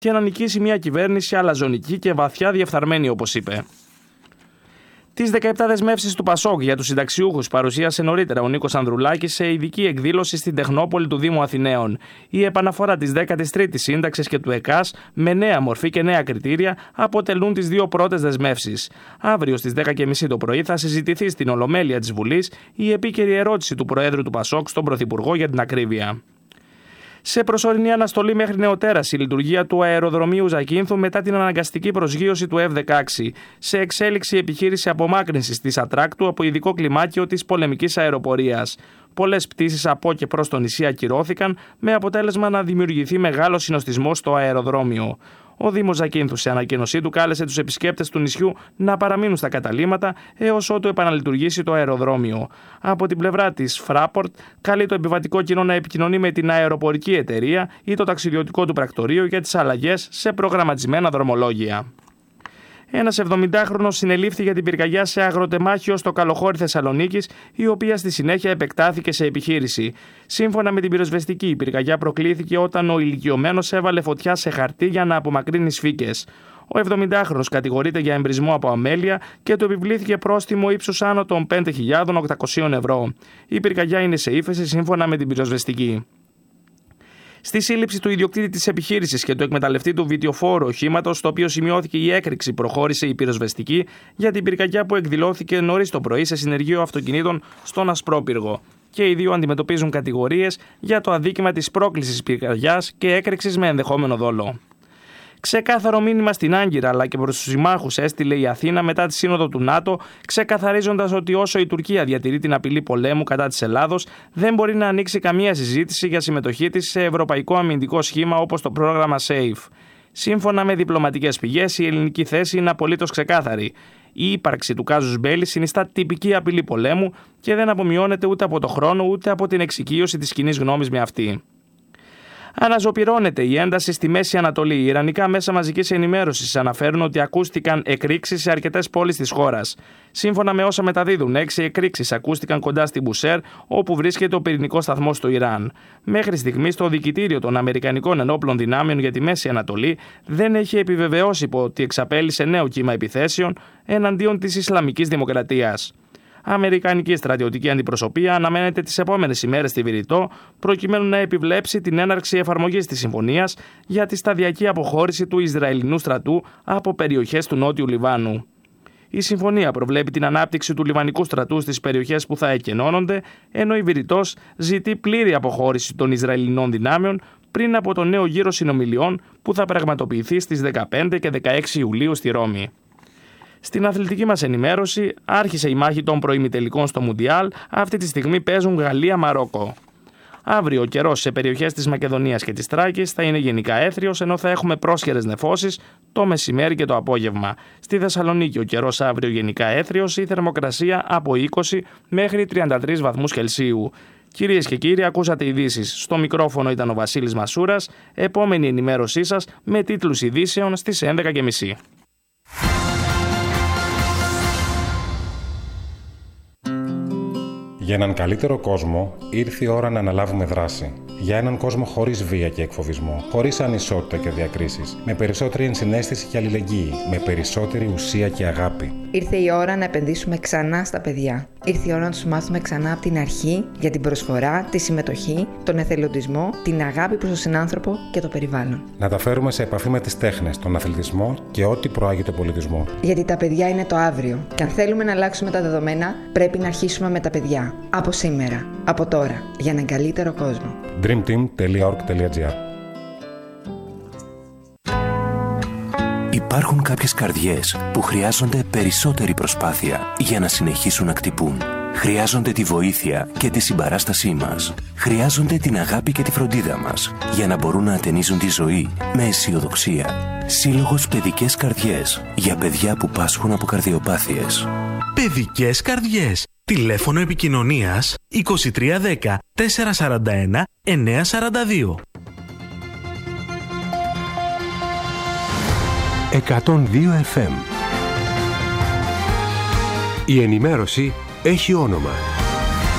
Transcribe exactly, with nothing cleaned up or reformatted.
και να νικήσει μια κυβέρνηση αλαζονική και βαθιά διεφθαρμένη, όπως είπε. Τις δεκαεπτά δεσμεύσεις του Πασόκ για τους συνταξιούχους παρουσίασε νωρίτερα ο Νίκος Ανδρουλάκης σε ειδική εκδήλωση στην Τεχνόπολη του Δήμου Αθηναίων. Η επαναφορά της δέκατης τρίτης σύνταξης και του ΕΚΑΣ με νέα μορφή και νέα κριτήρια αποτελούν τις δύο πρώτες δεσμεύσεις. Αύριο στις δέκα και μισή το πρωί θα συζητηθεί στην Ολομέλεια της Βουλής η επίκαιρη ερώτηση του Προέδρου του Πασόκ στον Πρωθυπουργό για την ακρίβεια. Σε προσωρινή αναστολή μέχρι νεοτέρας η λειτουργία του αεροδρομίου Ζακίνθου μετά την αναγκαστική προσγείωση του εφ δεκαέξι. Σε εξέλιξη επιχείρηση απομάκρυνσης της ατράκτου από ειδικό κλιμάκιο της πολεμικής αεροπορίας. Πολλές πτήσεις από και προς το νησί ακυρώθηκαν, με αποτέλεσμα να δημιουργηθεί μεγάλο συνοστισμός στο αεροδρόμιο. Ο Δήμος Ζακίνθου, σε ανακοίνωσή του, κάλεσε τους επισκέπτες του νησιού να παραμείνουν στα καταλύματα έως ότου επαναλειτουργήσει το αεροδρόμιο. Από την πλευρά της Fraport, καλεί το επιβατικό κοινό να επικοινωνεί με την αεροπορική εταιρεία ή το ταξιδιωτικό του πρακτορείο για τις αλλαγές σε προγραμματισμένα δρομολόγια. Ένας εβδομηντάχρονος συνελήφθη για την πυρκαγιά σε αγροτεμάχιο στο Καλοχώρι Θεσσαλονίκης, η οποία στη συνέχεια επεκτάθηκε σε επιχείρηση. Σύμφωνα με την πυροσβεστική, η πυρκαγιά προκλήθηκε όταν ο ηλικιωμένος έβαλε φωτιά σε χαρτί για να απομακρύνει σφίκες. Ο εβδομηντάχρονος κατηγορείται για εμπρισμό από αμέλεια και του επιβλήθηκε πρόστιμο ύψους άνω των πέντε χιλιάδες οκτακόσια ευρώ. Η πυρκαγιά είναι σε ύφεση σύμφωνα με την πυροσβεστική. Στη σύλληψη του ιδιοκτήτη της επιχείρησης και του εκμεταλλευτή του βιτιοφόρου οχήματος, στο οποίο σημειώθηκε η έκρηξη, προχώρησε η πυροσβεστική για την πυρκαγιά που εκδηλώθηκε νωρίς το πρωί σε συνεργείο αυτοκινήτων στον Ασπρόπυργο. Και οι δύο αντιμετωπίζουν κατηγορίες για το αδίκημα της πρόκλησης πυρκαγιάς και έκρηξης με ενδεχόμενο δόλο. Ξεκάθαρο μήνυμα στην Άγκυρα αλλά και προς τους συμμάχους έστειλε η Αθήνα μετά τη σύνοδο του ΝΑΤΟ, ξεκαθαρίζοντας ότι όσο η Τουρκία διατηρεί την απειλή πολέμου κατά της Ελλάδος, δεν μπορεί να ανοίξει καμία συζήτηση για συμμετοχή της σε ευρωπαϊκό αμυντικό σχήμα όπως το πρόγραμμα SAFE. Σύμφωνα με διπλωματικές πηγές, η ελληνική θέση είναι απολύτως ξεκάθαρη. Η ύπαρξη του κάζους μπέλι συνιστά τυπική απειλή πολέμου και δεν απομειώνεται ούτε από το χρόνο ούτε από την εξοικείωση της κοινής γνώμης με αυτή. Αναζωπυρώνεται η ένταση στη Μέση Ανατολή. Οι ιρανικά μέσα μαζικής ενημέρωσης αναφέρουν ότι ακούστηκαν εκρήξεις σε αρκετές πόλεις της χώρας. Σύμφωνα με όσα μεταδίδουν, έξι εκρήξεις ακούστηκαν κοντά στην Μπουσέρ, όπου βρίσκεται ο πυρηνικός σταθμός του Ιράν. Μέχρι στιγμής, το Δικητήριο των Αμερικανικών Ενόπλων Δυνάμεων για τη Μέση Ανατολή δεν έχει επιβεβαιώσει ότι εξαπέλυσε νέο κύμα επιθέσεων εναντίον της Ισλαμικής Δημοκρατίας. Αμερικανική στρατιωτική αντιπροσωπεία αναμένεται τις επόμενες ημέρες στη Βηρητό, προκειμένου να επιβλέψει την έναρξη εφαρμογής της συμφωνίας για τη σταδιακή αποχώρηση του Ισραηλινού στρατού από περιοχές του Νότιου Λιβάνου. Η συμφωνία προβλέπει την ανάπτυξη του Λιβανικού στρατού στις περιοχές που θα εκενώνονται, ενώ η Βηρητός ζητεί πλήρη αποχώρηση των Ισραηλινών δυνάμεων πριν από το νέο γύρο συνομιλιών που θα πραγματοποιηθεί στις δεκαπέντε και δεκαέξι Ιουλίου στη Ρώμη. Στην αθλητική μας ενημέρωση, άρχισε η μάχη των προημιτελικών στο Μουντιάλ. Αυτή τη στιγμή παίζουν Γαλλία-Μαρόκο. Αύριο ο καιρός σε περιοχές της Μακεδονίας και της Θράκης θα είναι γενικά έθριος, ενώ θα έχουμε πρόσχερες νεφώσεις το μεσημέρι και το απόγευμα. Στη Θεσσαλονίκη ο καιρός αύριο γενικά έθριος, η θερμοκρασία από είκοσι μέχρι τριάντα τρεις βαθμούς Κελσίου. Κυρίες και κύριοι, ακούσατε ειδήσεις. Στο μικρόφωνο ήταν ο Βασίλης Μασούρας. Επόμενη ενημέρωσή σας με τίτλους ειδήσεων στις έντεκα και μισή. Για έναν καλύτερο κόσμο, ήρθε η ώρα να αναλάβουμε δράση. Για έναν κόσμο χωρίς βία και εκφοβισμό, χωρίς ανισότητα και διακρίσεις, με περισσότερη ενσυναίσθηση και αλληλεγγύη, με περισσότερη ουσία και αγάπη. Ήρθε η ώρα να επενδύσουμε ξανά στα παιδιά. Ήρθε η ώρα να τους μάθουμε ξανά από την αρχή για την προσφορά, τη συμμετοχή, τον εθελοντισμό, την αγάπη προς τον συνάνθρωπο και το περιβάλλον. Να τα φέρουμε σε επαφή με τις τέχνες, τον αθλητισμό και ό,τι προάγει τον πολιτισμό. Γιατί τα παιδιά είναι το αύριο. Και αν θέλουμε να αλλάξουμε τα δεδομένα, πρέπει να αρχίσουμε με τα παιδιά. Από σήμερα, από τώρα, για έναν καλύτερο κόσμο. dream team τελεία org τελεία gr. Υπάρχουν κάποιες καρδιές που χρειάζονται περισσότερη προσπάθεια για να συνεχίσουν να χτυπούν. Χρειάζονται τη βοήθεια και τη συμπαράστασή μας. Χρειάζονται την αγάπη και τη φροντίδα μας για να μπορούν να ατενίζουν τη ζωή με αισιοδοξία. Σύλλογος Παιδικές Καρδιές για παιδιά που πάσχουν από καρδιοπάθειες. Παιδικές Καρδιές. Τηλέφωνο επικοινωνίας είκοσι τρία δέκα τετρακόσια σαράντα ένα εννιακόσια σαράντα δύο. εκατόν δύο εφ εμ. Η ενημέρωση έχει όνομα.